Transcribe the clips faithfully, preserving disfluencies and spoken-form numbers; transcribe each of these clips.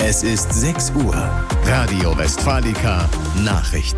Es ist sechs Uhr. Radio Westfalica Nachrichten.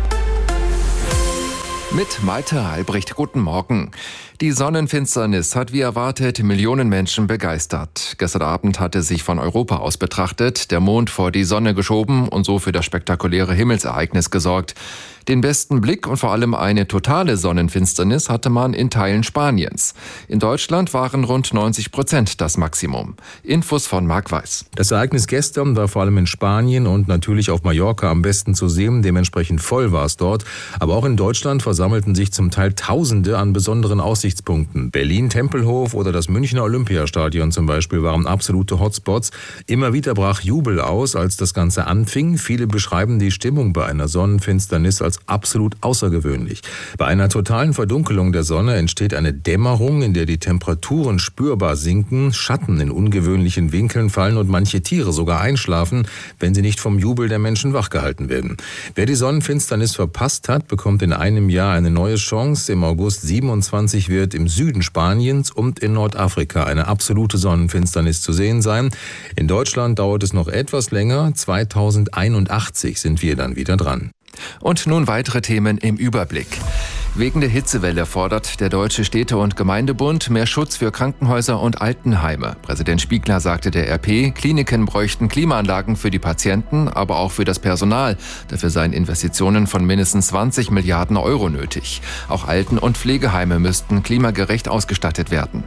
Mit Malte Albrecht, guten Morgen. Die Sonnenfinsternis hat wie erwartet Millionen Menschen begeistert. Gestern Abend hatte sich von Europa aus betrachtet der Mond vor die Sonne geschoben und so für das spektakuläre Himmelsereignis gesorgt. Den besten Blick und vor allem eine totale Sonnenfinsternis hatte man in Teilen Spaniens. In Deutschland waren rund neunzig Prozent das Maximum. Infos von Marc Weiß. Das Ereignis gestern war vor allem in Spanien und natürlich auf Mallorca am besten zu sehen. Dementsprechend voll war es dort. Aber auch in Deutschland versammelten sich zum Teil Tausende an besonderen Aussichtspunkten. Berlin, Tempelhof oder das Münchner Olympiastadion zum Beispiel waren absolute Hotspots. Immer wieder brach Jubel aus, als das Ganze anfing. Viele beschreiben die Stimmung bei einer Sonnenfinsternis als absolut außergewöhnlich. Bei einer totalen Verdunkelung der Sonne entsteht eine Dämmerung, in der die Temperaturen spürbar sinken, Schatten in ungewöhnlichen Winkeln fallen und manche Tiere sogar einschlafen, wenn sie nicht vom Jubel der Menschen wachgehalten werden. Wer die Sonnenfinsternis verpasst hat, bekommt in einem Jahr eine neue Chance. Im August siebenundzwanzig wird im Süden Spaniens und in Nordafrika eine absolute Sonnenfinsternis zu sehen sein. In Deutschland dauert es noch etwas länger. zweitausendeinundachtzig sind wir dann wieder dran. Und nun weitere Themen im Überblick. Wegen der Hitzewelle fordert der Deutsche Städte- und Gemeindebund mehr Schutz für Krankenhäuser und Altenheime. Präsident Spiegler sagte der R P, Kliniken bräuchten Klimaanlagen für die Patienten, aber auch für das Personal. Dafür seien Investitionen von mindestens zwanzig Milliarden Euro nötig. Auch Alten- und Pflegeheime müssten klimagerecht ausgestattet werden.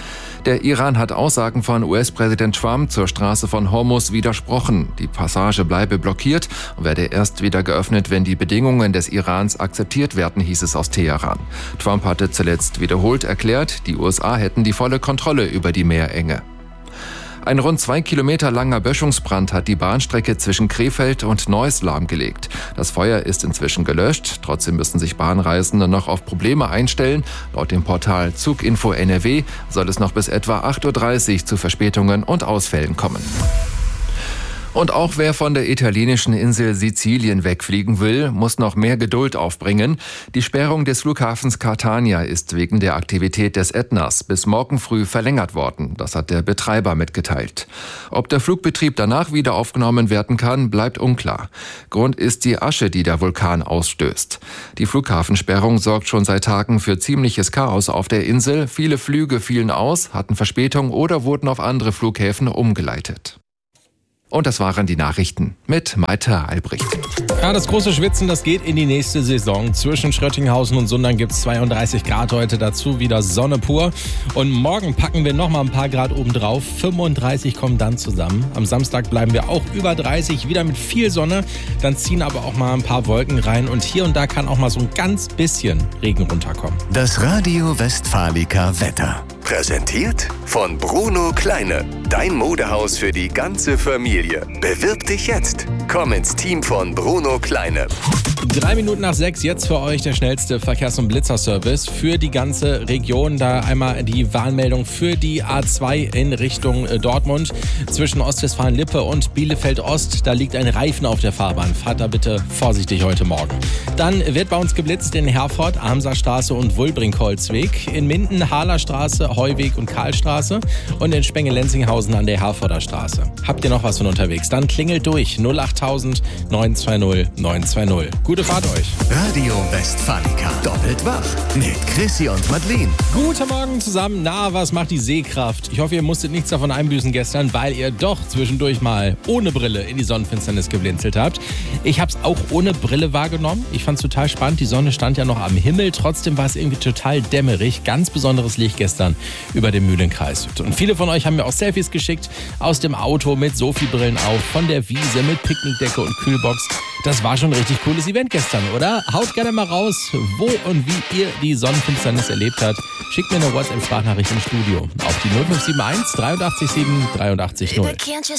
Der Iran hat Aussagen von U S-Präsident Trump zur Straße von Hormuz widersprochen. Die Passage bleibe blockiert und werde erst wieder geöffnet, wenn die Bedingungen des Irans akzeptiert werden, hieß es aus Teheran. Trump hatte zuletzt wiederholt erklärt, die U S A hätten die volle Kontrolle über die Meerenge. Ein rund zwei Kilometer langer Böschungsbrand hat die Bahnstrecke zwischen Krefeld und Neuss lahmgelegt. Das Feuer ist inzwischen gelöscht. Trotzdem müssen sich Bahnreisende noch auf Probleme einstellen. Laut dem Portal Zuginfo N R W soll es noch bis etwa acht Uhr dreißig zu Verspätungen und Ausfällen kommen. Und auch wer von der italienischen Insel Sizilien wegfliegen will, muss noch mehr Geduld aufbringen. Die Sperrung des Flughafens Catania ist wegen der Aktivität des Ätnas bis morgen früh verlängert worden. Das hat der Betreiber mitgeteilt. Ob der Flugbetrieb danach wieder aufgenommen werden kann, bleibt unklar. Grund ist die Asche, die der Vulkan ausstößt. Die Flughafensperrung sorgt schon seit Tagen für ziemliches Chaos auf der Insel. Viele Flüge fielen aus, hatten Verspätung oder wurden auf andere Flughäfen umgeleitet. Und das waren die Nachrichten mit Malte Albrecht. Ja, das große Schwitzen, das geht in die nächste Saison. Zwischen Schröttinghausen und Sundern gibt es zweiunddreißig Grad heute, dazu wieder Sonne pur. Und morgen packen wir noch mal ein paar Grad oben drauf. fünfunddreißig kommen dann zusammen. Am Samstag bleiben wir auch über dreißig, wieder mit viel Sonne. Dann ziehen aber auch mal ein paar Wolken rein und hier und da kann auch mal so ein ganz bisschen Regen runterkommen. Das Radio Westfalica Wetter. Präsentiert von Bruno Kleine. Dein Modehaus für die ganze Familie. Bewirb dich jetzt. Komm ins Team von Bruno Kleine. Drei Minuten nach sechs, jetzt für euch der schnellste Verkehrs- und Blitzerservice für die ganze Region. Da einmal die Warnmeldung für die A zwei in Richtung Dortmund. Zwischen Ostwestfalen-Lippe und Bielefeld-Ost, da liegt ein Reifen auf der Fahrbahn. Fahrt da bitte vorsichtig heute Morgen. Dann wird bei uns geblitzt in Herford, Amserstraße und Wulbring-Holzweg. In Minden, Harlerstraße, Heuweg und Karlstraße. Und in Spenge-Lenzinghausen an der Herforder Straße. Habt ihr noch was von unterwegs? Dann klingelt durch null achttausend neun zwei null neun zwei null. Gute Fahrt euch. Radio Westfalica. Doppelt wach mit Chrissy und Madeleine. Guten Morgen zusammen. Na, was macht die Sehkraft? Ich hoffe, ihr musstet nichts davon einbüßen gestern, weil ihr doch zwischendurch mal ohne Brille in die Sonnenfinsternis geblinzelt habt. Ich habe es auch ohne Brille wahrgenommen. Ich fand es total spannend. Die Sonne stand ja noch am Himmel. Trotzdem war es irgendwie total dämmerig. Ganz besonderes Licht gestern über dem Mühlenkreis. Und viele von euch haben mir auch Selfies geschickt aus dem Auto mit Sophie-Brillen auf, von der Wiese mit Picknickdecke und Kühlbox. Das war schon ein richtig cooles Event gestern, oder? Haut gerne mal raus, wo und wie ihr die Sonnenfinsternis erlebt habt. Schickt mir eine WhatsApp-Sprachnachricht im Studio auf die null fünf sieben eins drei acht sieben drei acht null.